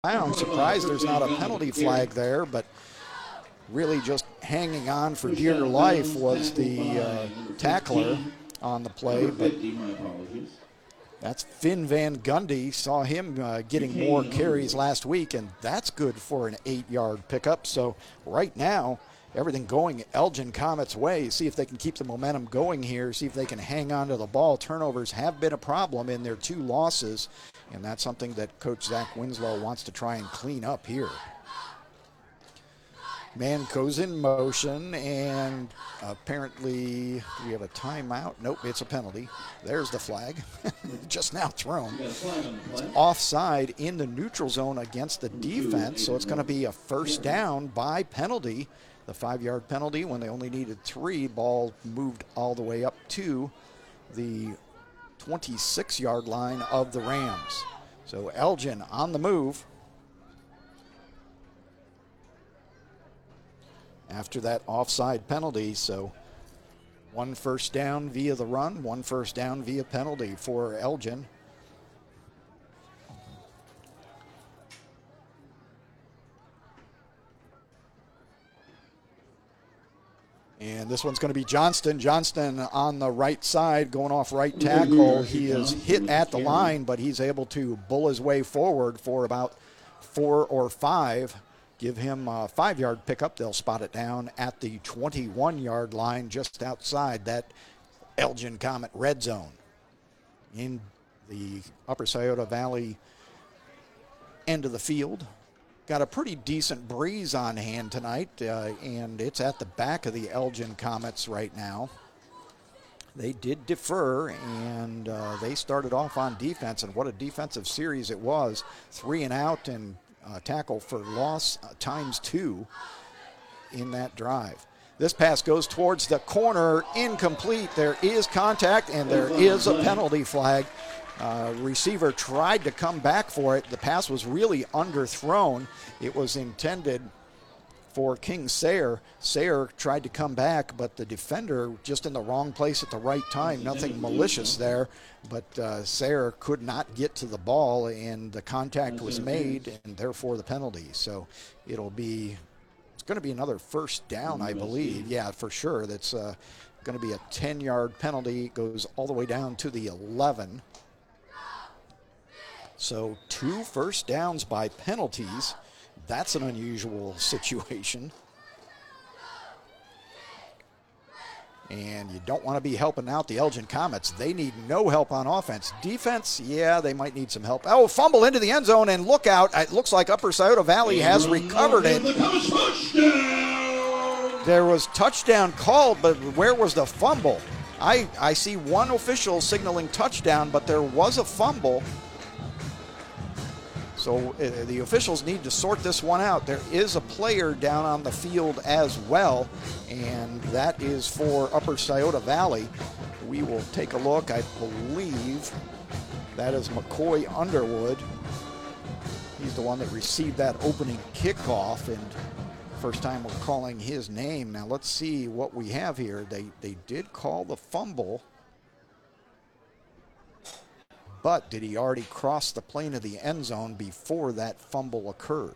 I'm surprised there's not a penalty flag there, but really just hanging on for dear life was the tackler on the play. But that's Finn Van Gundy. Saw him getting more carries last week, and that's good for an 8-yard pickup. So right now, everything going Elgin Comets' way. See if they can keep the momentum going here, see if they can hang on to the ball. Turnovers have been a problem in their 2 losses, and that's something that Coach Zach Winslow wants to try and clean up here. Man goes in motion, and apparently we have a timeout. Nope, it's a penalty. There's the flag, just now thrown. It's offside in the neutral zone against the defense, so it's going to be a first down by penalty. The 5-yard penalty when they only needed 3. Ball moved all the way up to the 26-yard line of the Rams. So Elgin on the move. After that offside penalty, so 1 first down via the run, 1 first down via penalty for Elgin. And this one's going to be Johnston. Johnston on the right side, going off right tackle. He is hit at the line, but he's able to bull his way forward for about 4 or 5. Give him a 5-yard pickup. They'll spot it down at the 21-yard line, just outside that Elgin Comet red zone. In the Upper Scioto Valley end of the field. Got a pretty decent breeze on hand tonight, and it's at the back of the Elgin Comets right now. They did defer, and they started off on defense, and what a defensive series it was. 3 and out, and tackle for loss times 2 in that drive. This pass goes towards the corner, incomplete. There is contact, and there is a penalty flag. Receiver tried to come back for it. The pass was really underthrown. It was intended for King Sayre. Sayre tried to come back, but the defender just in the wrong place at the right time. Nothing malicious there, but Sayre could not get to the ball, and the contact was made, and therefore the penalty. So it's going to be another first down, I believe. Yeah, for sure. That's going to be a 10-yard penalty. It goes all the way down to the 11. So 2 first downs by penalties. That's an unusual situation. And you don't want to be helping out the Elgin Comets. They need no help on offense. Defense, yeah, they might need some help. Oh, fumble into the end zone, and look out. It looks like Upper Scioto Valley has recovered it. There was touchdown called, but where was the fumble? I see one official signaling touchdown, but there was a fumble. So the officials need to sort this one out. There is a player down on the field as well, and that is for Upper Scioto Valley. We will take a look. I believe that is McCoy Underwood. He's the one that received that opening kickoff, and first time we're calling his name. Now let's see what we have here. They did call the fumble. But did he already cross the plane of the end zone before that fumble occurred?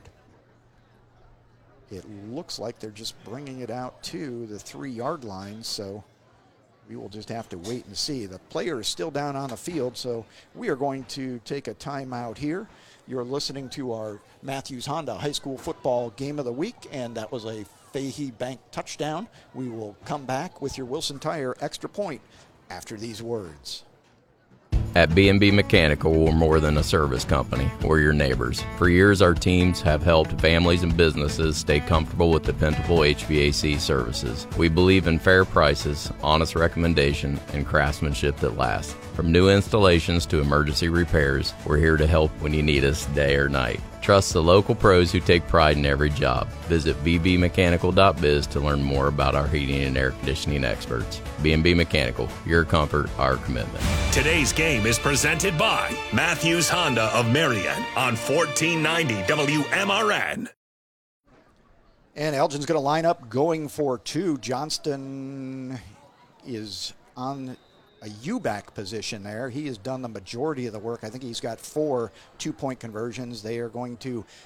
It looks like they're just bringing it out to the 3-yard line, so we will just have to wait and see. The player is still down on the field, so we are going to take a timeout here. You're listening to our Matthews Honda High School Football Game of the Week, and that was a Fahey Bank touchdown. We will come back with your Wilson Tire Extra Point after these words. At B&B Mechanical, we're more than a service company. We're your neighbors. For years, our teams have helped families and businesses stay comfortable with dependable HVAC services. We believe in fair prices, honest recommendation, and craftsmanship that lasts. From new installations to emergency repairs, we're here to help when you need us day or night. Trust the local pros who take pride in every job. Visit bbmechanical.biz to learn more about our heating and air conditioning experts. B&B Mechanical, your comfort, our commitment. Today's game is presented by Matthews Honda of Marion on 1490 WMRN. And Elgin's going to line up going for 2. Johnston is on a U-back position there. He has done the majority of the work. I think he's got 4 2-point conversions. They are going to